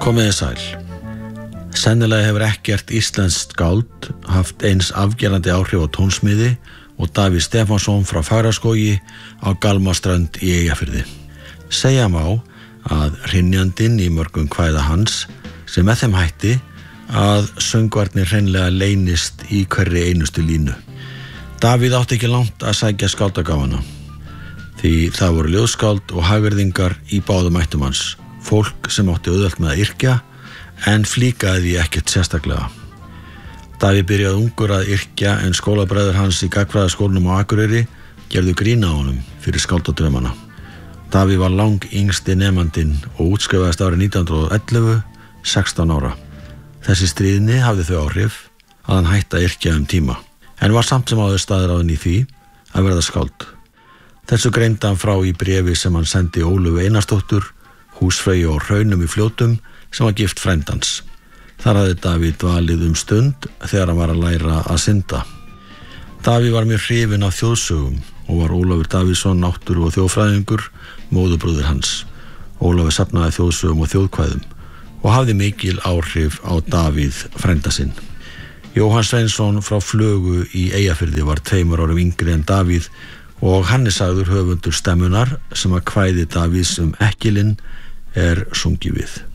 Komiði sæl. Sennilega hefur ekkert íslenskt skáld haft eins afgerandi áhrif á tónsmiði og Davíð Stefánsson frá Fagraskógi á Galmaströnd í Eyjafirði. Segja má að hrynjandinn í mörgum kvæða hans sem með þeim hætti að söngvarnir hreinlega leynist í hverri einustu línu. Davíð átti ekki langt að sækja skáldagáfuna, því það voru ljóðskáld og hagyrðingar í báðum ættum hans, fólk sem átti auðvelt með að yrkja en flíkaði því ekkert sérstaklega. Davíð byrjaði ungur að yrkja en skólabræður hans í gagnfræðaskólanum á Akureyri gerðu grín á honum fyrir skáldadömana. Davíð var lang yngsti nemandinn og útskrifaðist árið 1911, 16 ára. Þessi stríðni hafði þau áhrif að hann hætti að yrkja tíma, en var samt sem áður staðráðinn í því að verða skáld. Þessu greindi hann frá í bréfi sem hann sendi Ólöfu Einarsdóttur, húsfreyju á Hraunum í Fljótum, sem var gift frændans. Þar hafði Davíð dvalið stund þegar hann var að læra að synda. Davíð var mjög hrifinn af þjóðsögum og var Ólafur Davíðsson náttúru- og þjóðfræðingur, móðurbróðir hans. Ólafur safnaði þjóðsögum og þjóðkvæðum og hafði mikil áhrif á Davíð frænda sinn. Jóhann Sveinsson frá Flögu í Eyjafirði var 2 árum yngri en Davíð og hann sagður höfundur stemmunar sem að kvæði Davíðs Ekkilinn sungið við.